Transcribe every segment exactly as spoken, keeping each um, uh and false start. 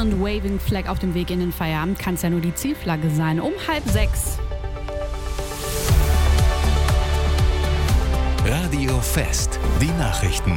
und Waving Flag auf dem Weg in den Feierabend kann es ja nur die Zielflagge sein. Um halb sechs. Radio Fest, die Nachrichten.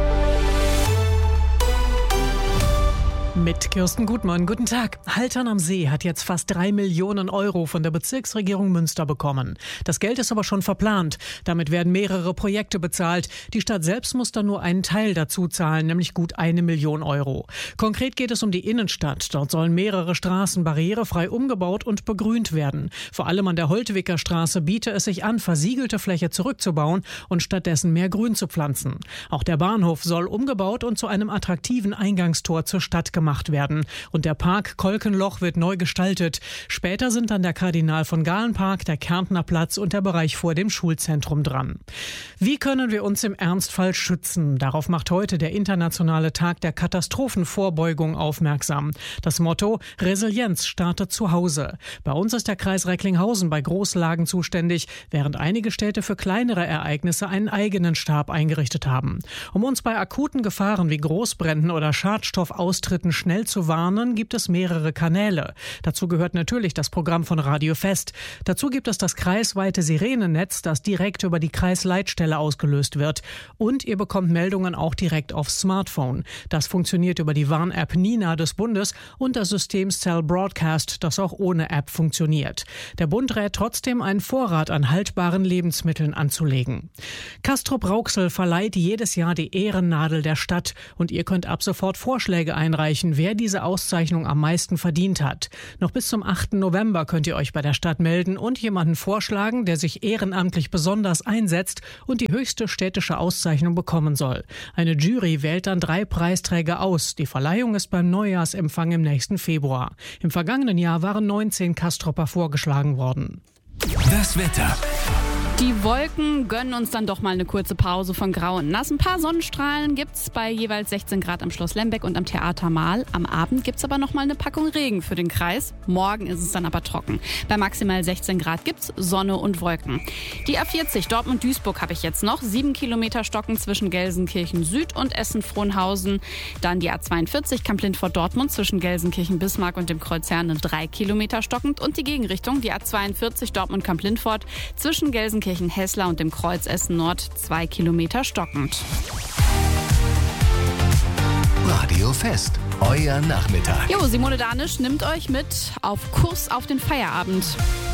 Mit Kirsten Gutmann. Guten Tag. Haltern am See hat jetzt fast drei Millionen Euro von der Bezirksregierung Münster bekommen. Das Geld ist aber schon verplant. Damit werden mehrere Projekte bezahlt. Die Stadt selbst muss dann nur einen Teil dazu zahlen, nämlich gut eine Million Euro. Konkret geht es um die Innenstadt. Dort sollen mehrere Straßen barrierefrei umgebaut und begrünt werden. Vor allem an der Holtwicker Straße biete es sich an, versiegelte Fläche zurückzubauen und stattdessen mehr Grün zu pflanzen. Auch der Bahnhof soll umgebaut und zu einem attraktiven Eingangstor zur Stadt gemacht werden. Und der Park Kolkenloch wird neu gestaltet. Später sind dann der Kardinal von Galen Park, der Kärntner Platz und der Bereich vor dem Schulzentrum dran. Wie können wir uns im Ernstfall schützen? Darauf macht heute der internationale Tag der Katastrophenvorbeugung aufmerksam. Das Motto: Resilienz startet zu Hause. Bei uns ist der Kreis Recklinghausen bei Großlagen zuständig, während einige Städte für kleinere Ereignisse einen eigenen Stab eingerichtet haben. Um uns bei akuten Gefahren wie Großbränden oder Schadstoffaustritten schnell zu warnen, gibt es mehrere Kanäle. Dazu gehört natürlich das Programm von Radio Fest. Dazu gibt es das kreisweite Sirenennetz, das direkt über die Kreisleitstelle ausgelöst wird. Und ihr bekommt Meldungen auch direkt aufs Smartphone. Das funktioniert über die Warn-App Nina des Bundes und das System Cell Broadcast, das auch ohne App funktioniert. Der Bund rät trotzdem, einen Vorrat an haltbaren Lebensmitteln anzulegen. Castrop-Rauxel verleiht jedes Jahr die Ehrennadel der Stadt und ihr könnt ab sofort Vorschläge einreichen, wer diese Auszeichnung am meisten verdient hat. Noch bis zum achten November könnt ihr euch bei der Stadt melden und jemanden vorschlagen, der sich ehrenamtlich besonders einsetzt und die höchste städtische Auszeichnung bekommen soll. Eine Jury wählt dann drei Preisträger aus. Die Verleihung ist beim Neujahrsempfang im nächsten Februar. Im vergangenen Jahr waren neunzehn Castropper vorgeschlagen worden. Das Wetter. Die Wolken gönnen uns dann doch mal eine kurze Pause von Grau und Nass. Ein paar Sonnenstrahlen gibt's bei jeweils sechzehn Grad am Schloss Lembeck und am Theater Mahl. Am Abend gibt's aber noch mal eine Packung Regen für den Kreis. Morgen ist es dann aber trocken. Bei maximal sechzehn Grad gibt's Sonne und Wolken. Die A vierzig Dortmund-Duisburg habe ich jetzt noch. Sieben Kilometer stocken zwischen Gelsenkirchen Süd und Essen-Frohnhausen. Dann die A zweiundvierzig Kamp-Lindfort-Dortmund zwischen Gelsenkirchen-Bismarck und dem Kreuz Herne. Drei Kilometer stockend. Und die Gegenrichtung, die A zweiundvierzig Dortmund-Kamp-Lindfort zwischen Gelsenkirchen Hessler und dem Kreuz Essen Nord, zwei Kilometer stockend. Radio Fest, euer Nachmittag. Jo, Simone Danisch nimmt euch mit auf Kurs auf den Feierabend.